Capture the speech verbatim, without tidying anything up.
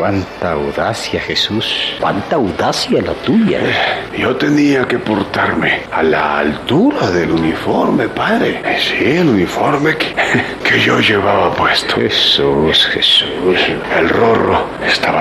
Cuánta audacia, Jesús. Cuánta audacia la tuya. Yo tenía que portarme a la altura del uniforme, padre. Sí, el uniforme que, que yo llevaba puesto. Jesús, Jesús. El Rorro estaba